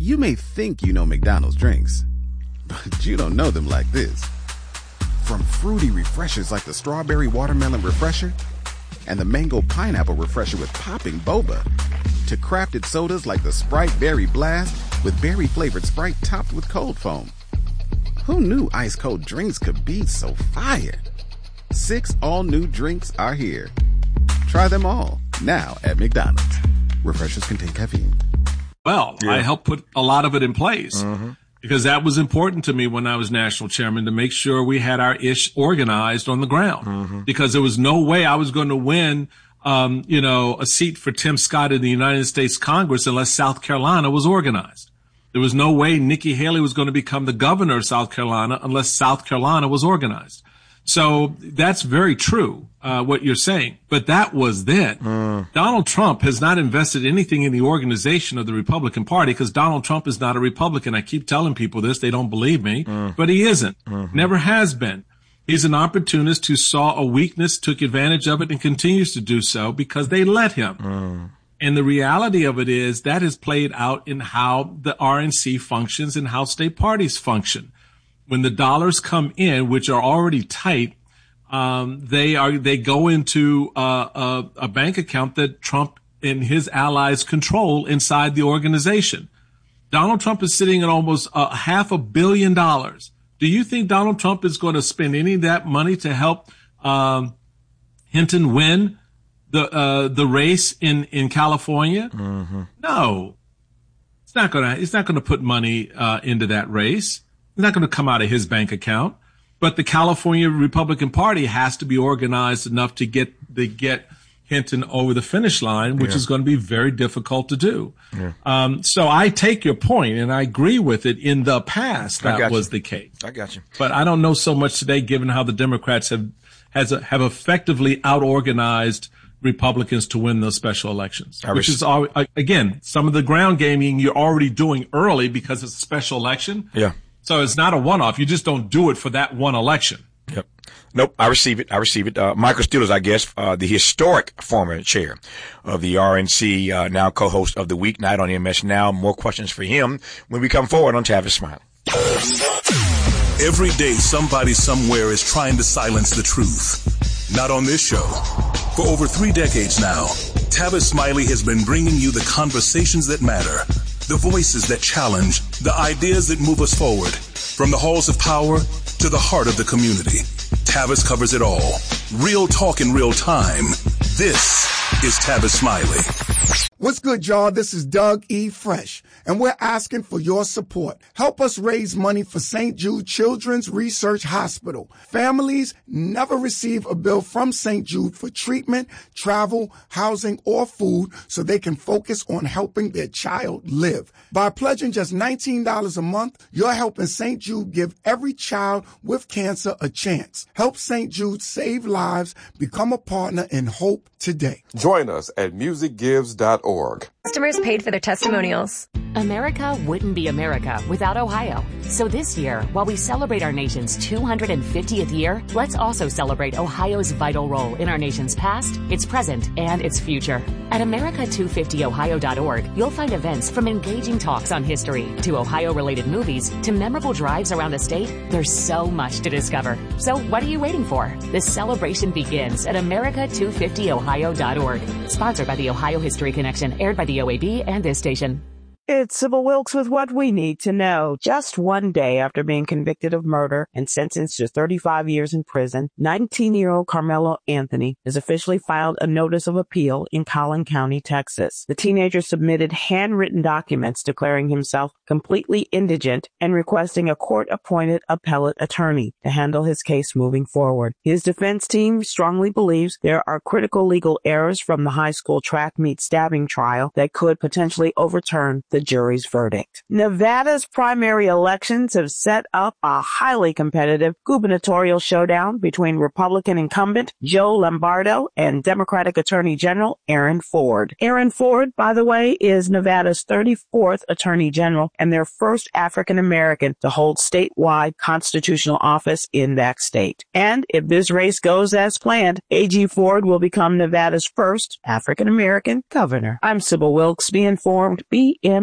You may think you know McDonald's drinks, but you don't know them like this. From fruity refreshers like the Strawberry Watermelon Refresher and the Mango Pineapple Refresher with popping boba, to crafted sodas like the Sprite Berry Blast with berry-flavored Sprite topped with cold foam. Who knew ice-cold drinks could be so fire? 6 all-new drinks are here. Try them all, now at McDonald's. Refreshers contain caffeine. Well, I helped put a lot of it in place because that was important to me when I was national chairman, to make sure we had our ish organized on the ground, because there was no way I was going to win a seat for Tim Scott in the United States Congress unless South Carolina was organized. There was no way Nikki Haley was going to become the governor of South Carolina unless South Carolina was organized. So that's very true, what you're saying. But that was then. Donald Trump has not invested anything in the organization of the Republican Party because Donald Trump is not a Republican. I keep telling people this. They don't believe me, but he isn't. Never has been. He's an opportunist who saw a weakness, took advantage of it, and continues to do so because they let him. And the reality of it is that has played out in how the RNC functions and how state parties function. When the dollars come in, which are already tight, they go into a bank account that Trump and his allies control inside the organization. Donald Trump is sitting at almost $500 million. Do you think Donald Trump is going to spend any of that money to help Hinton win the race in California? No, it's not going to put money into that race. It's not going to come out of his bank account. But the California Republican Party has to be organized enough to get Hinton over the finish line, which is going to be very difficult to do. So I take your point, and I agree with it. In the past, that was the case. I got you. But I don't know so much today, given how the Democrats have effectively out-organized Republicans to win those special elections, which is, again, some of the ground gaming you're already doing early because it's a special election. So it's not a one-off. You just don't do it for that one election. Nope, I receive it. Michael Steele is, I guess, the historic former chair of the RNC, now co-host of the Weeknight on MS Now. More questions for him when we come forward on Tavis Smiley. Every day, somebody somewhere is trying to silence the truth. Not on this show. For over 3 decades now, Tavis Smiley has been bringing you the conversations that matter, the voices that challenge, the ideas that move us forward, from the halls of power to the heart of the community. Tavis covers it all. Real talk in real time. This is Tavis Smiley. What's good, y'all? This is Doug E. Fresh, and we're asking for your support. Help us raise money for St. Jude Children's Research Hospital. Families never receive a bill from St. Jude for treatment, travel, housing, or food so they can focus on helping their child live. By pledging just $19 a month, you're helping St. Jude give every child with cancer a chance. Help St. Jude save lives. Become a partner in hope today. Join us at musicgives.org. Customers paid for their testimonials. America wouldn't be America without Ohio. So this year, while we celebrate our nation's 250th year, let's also celebrate Ohio's vital role in our nation's past, its present, and its future. At America250ohio.org, you'll find events from engaging talks on history to Ohio-related movies to memorable drives around the state. There's so much to discover. So what are you waiting for? The celebration begins at America250ohio.org. Sponsored by the Ohio History Connection, aired by the OAB and this station. It's Sybil Wilkes with what we need to know. Just one day after being convicted of murder and sentenced to 35 years in prison, 19-year-old Carmelo Anthony has officially filed a notice of appeal in Collin County, Texas. The teenager submitted handwritten documents declaring himself completely indigent and requesting a court-appointed appellate attorney to handle his case moving forward. His defense team strongly believes there are critical legal errors from the high school track meet stabbing trial that could potentially overturn the jury's verdict. Nevada's primary elections have set up a highly competitive gubernatorial showdown between Republican incumbent Joe Lombardo and Democratic Attorney General Aaron Ford. Aaron Ford, by the way, is Nevada's 34th Attorney General and their first African American to hold statewide constitutional office in that state. And if this race goes as planned, AG Ford will become Nevada's first African American governor. I'm Sybil Wilkes. Be informed, be